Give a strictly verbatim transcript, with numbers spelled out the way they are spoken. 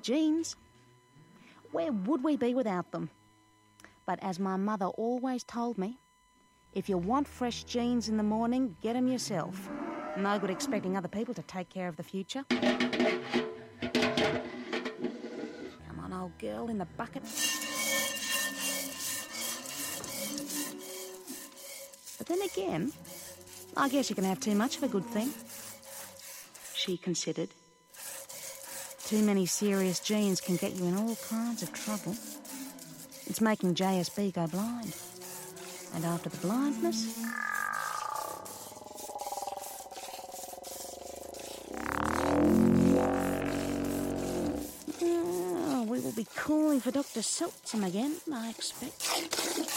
genes. Where would we be without them? But as my mother always told me, if you want fresh genes in the morning, get 'em yourself. No good expecting other people to take care of the future. Come on, old girl, in the bucket. But then again, I guess you can have too much of a good thing. She considered. Too many serious genes can get you in all kinds of trouble. It's making J S B go blind. And after the blindness... Oh, we will be calling for Doctor Seltsam again, I expect.